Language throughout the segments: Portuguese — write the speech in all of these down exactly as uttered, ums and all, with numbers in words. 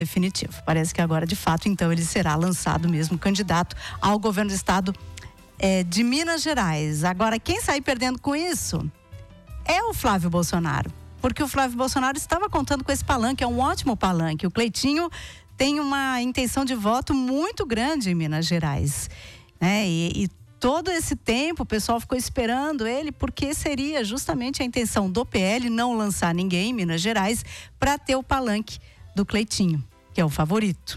definitivo. Parece que agora, de fato, então, ele será lançado mesmo candidato ao governo do estado é, de Minas Gerais. Agora, quem sai perdendo com isso é o Flávio Bolsonaro. Porque o Flávio Bolsonaro estava contando com esse palanque, é um ótimo palanque. O Cleitinho tem uma intenção de voto muito grande em Minas Gerais, né? E, e todo esse tempo o pessoal ficou esperando ele, porque seria justamente a intenção do P L não lançar ninguém em Minas Gerais para ter o palanque do Cleitinho, que é o favorito.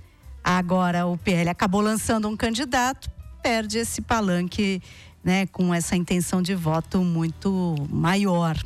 Agora o P L acabou lançando um candidato, perde esse palanque, né, com essa intenção de voto muito maior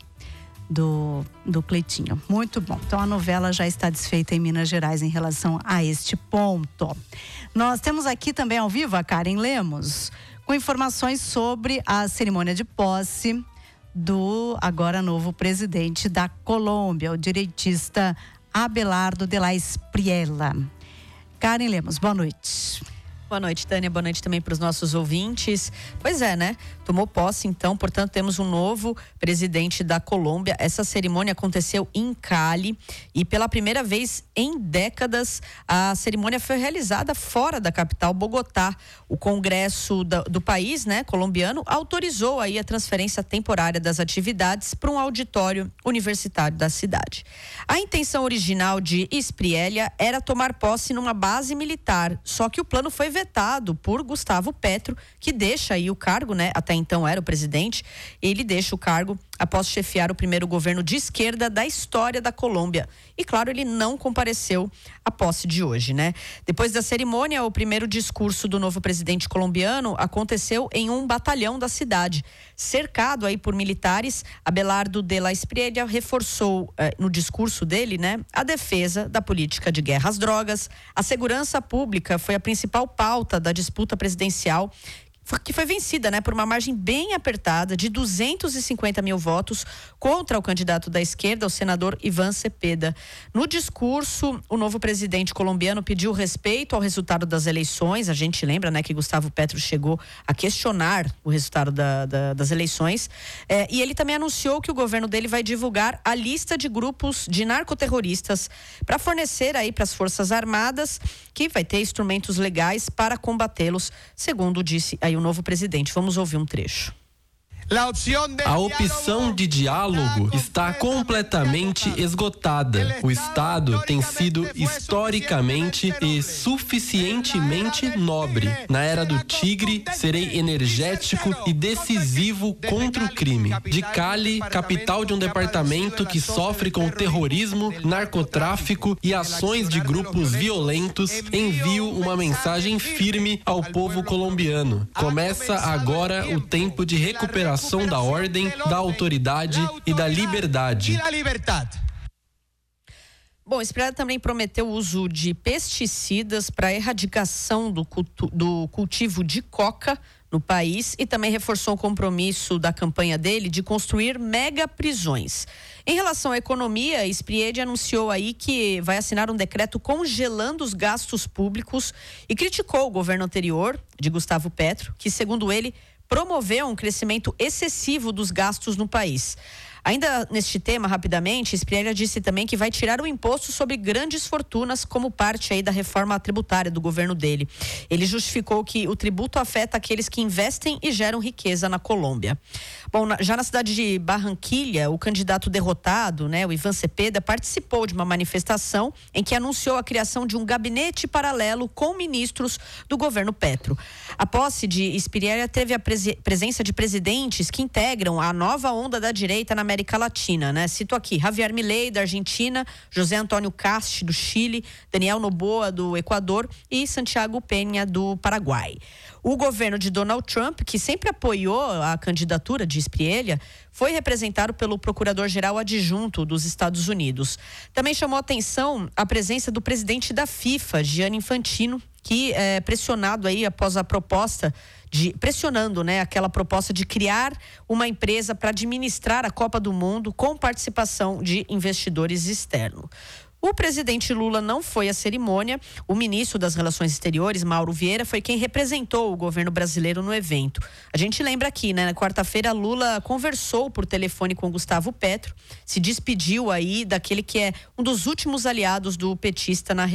do, do Cleitinho. Muito bom. Então a novela já está desfeita em Minas Gerais em relação a este ponto. Nós temos aqui também ao vivo a Karen Lemos, com informações sobre a cerimônia de posse do agora novo presidente da Colômbia, o direitista Abelardo de la Espriella. Karen Lemos, boa noite. Boa noite, Tânia. Boa noite também para os nossos ouvintes. Pois é, né? Tomou posse, então, portanto, temos um novo presidente da Colômbia. Essa cerimônia aconteceu em Cali e pela primeira vez em décadas a cerimônia foi realizada fora da capital, Bogotá. O Congresso do, do país, né, colombiano, autorizou aí a transferência temporária das atividades para um auditório universitário da cidade. A intenção original de Espriella era tomar posse numa base militar, só que o plano foi vetado por Gustavo Petro, que deixa aí o cargo, né? Até então era o presidente. Ele deixa o cargo após chefiar o primeiro governo de esquerda da história da Colômbia. E claro, ele não compareceu à posse de hoje, né? Depois da cerimônia, o primeiro discurso do novo presidente colombiano aconteceu em um batalhão da cidade. Cercado aí por militares, Abelardo de la Espriella reforçou eh, no discurso dele, né, a defesa da política de guerra às drogas. A segurança pública foi a principal pauta da disputa presidencial, que foi vencida, né, por uma margem bem apertada de duzentos e cinquenta mil votos contra o candidato da esquerda, o senador Iván Cepeda. No discurso, o novo presidente colombiano pediu respeito ao resultado das eleições. A gente lembra, né, que Gustavo Petro chegou a questionar o resultado da, da, das eleições. É, e ele também anunciou que o governo dele vai divulgar a lista de grupos de narcoterroristas para fornecer aí para as Forças Armadas, que vai ter instrumentos legais para combatê-los, segundo disse aí o novo presidente. Vamos ouvir um trecho. A opção de diálogo está completamente esgotada. O Estado tem sido historicamente e suficientemente nobre. Na era do tigre, serei energético e decisivo contra o crime. De Cali, capital de um departamento que sofre com terrorismo, narcotráfico e ações de grupos violentos, envio uma mensagem firme ao povo colombiano. Começa agora o tempo de recuperação da ordem, da autoridade e da liberdade. Bom, Espriella também prometeu o uso de pesticidas para a erradicação do, cultu- do cultivo de coca no país e também reforçou o compromisso da campanha dele de construir mega prisões. Em relação à economia, Espriella anunciou aí que vai assinar um decreto congelando os gastos públicos e criticou o governo anterior, de Gustavo Petro, que, segundo ele, promoveu um crescimento excessivo dos gastos no país. Ainda neste tema, rapidamente, Espriella disse também que vai tirar o imposto sobre grandes fortunas como parte aí da reforma tributária do governo dele. Ele justificou que o tributo afeta aqueles que investem e geram riqueza na Colômbia. Bom, na, já na cidade de Barranquilha, o candidato derrotado, né, o Iván Cepeda, participou de uma manifestação em que anunciou a criação de um gabinete paralelo com ministros do governo Petro. A posse de Espriella teve a prese- presença de presidentes que integram a nova onda da direita na América Latina, né? Cito aqui Javier Milei, da Argentina, José Antônio Cast, do Chile, Daniel Noboa, do Equador e Santiago Peña, do Paraguai. O governo de Donald Trump, que sempre apoiou a candidatura de Espriella, foi representado pelo procurador-geral adjunto dos Estados Unidos. Também chamou atenção a presença do presidente da FIFA, Gianni Infantino, que é pressionado aí após a proposta de, pressionando, né, aquela proposta de criar uma empresa para administrar a Copa do Mundo com participação de investidores externos. O presidente Lula não foi à cerimônia. O ministro das Relações Exteriores, Mauro Vieira, foi quem representou o governo brasileiro no evento. A gente lembra aqui, né? Na quarta-feira, Lula conversou por telefone com Gustavo Petro, se despediu aí daquele que é um dos últimos aliados do petista na região.